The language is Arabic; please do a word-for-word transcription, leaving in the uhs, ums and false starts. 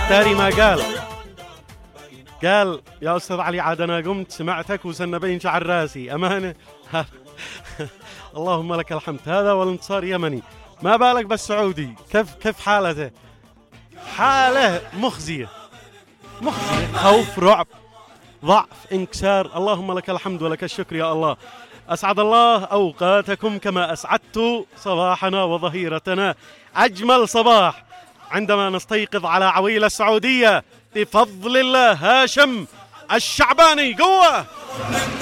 الختاري ما قال قال يا أستاذ علي عاد أنا قمت سمعتك وسنبين شعر راسي أمانة. اللهم لك الحمد. هذا والانتصار يمني، ما بالك بالسعودي كيف كيف حالته؟ حالة مخزية مخزية، خوف، رعب، ضعف، انكسار. اللهم لك الحمد ولك الشكر يا الله. أسعد الله أوقاتكم كما أسعدت صباحنا وظهيرتنا. أجمل صباح عندما نستيقظ على عويل السعودية بفضل الله. هاشم الشعباني قوة.